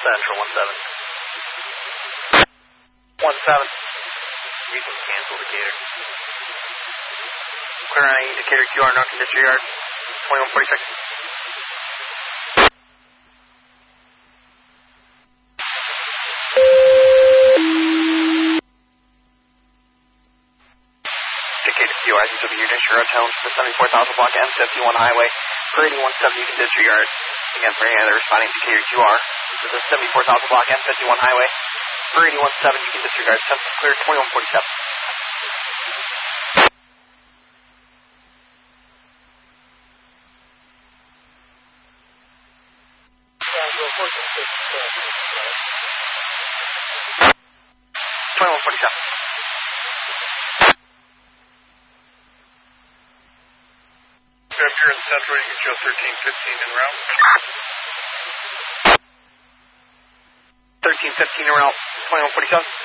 Central, 17. 17. You can cancel Decatur. Clear on Decatur QR, no disregard. 2146. Decatur QR, I think will be your disregard challenge for 74,000 block M51 highway. For 8170, you can disregard. Again, for any other responding Decatur QR, this is 74,000 block M51 highway. For 8170, you can disregard. Clear 2147. If you're in Central, you can show 1315 en route. 1315 en route, 2147.